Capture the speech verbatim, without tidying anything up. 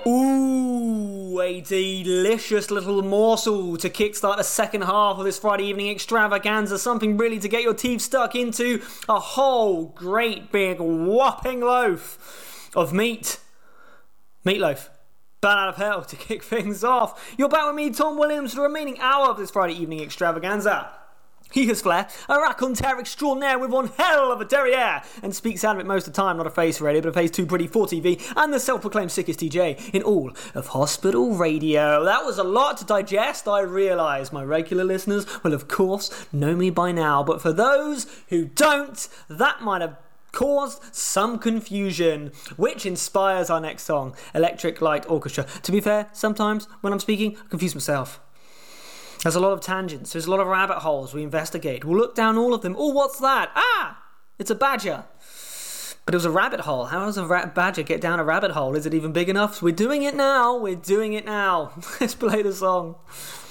Ooh, a delicious little morsel to kickstart the second half of this Friday evening extravaganza. Something really to get your teeth stuck into. A whole great big whopping loaf of meat. Meatloaf. Bat out of hell to kick things off. You're back with me, Tom Williams, for the remaining hour of this Friday evening extravaganza. He has flair, a raconteur extraordinaire with one hell of a derriere, and speaks out of it most of the time, not a face for radio, but a face too pretty for T V, and the self-proclaimed sickest D J in all of hospital radio. That was a lot to digest, I realise. My regular listeners will of course know me by now, but for those who don't, that might have caused some confusion, which inspires our next song, Electric Light Orchestra. To be fair, sometimes when I'm speaking, I confuse myself. There's a lot of tangents, there's a lot of rabbit holes we investigate. We'll look down all of them. Oh, what's that? Ah! It's a badger. But it was a rabbit hole. How does a ra- badger get down a rabbit hole? Is it even big enough? We're doing it now. We're doing it now. Let's play the song.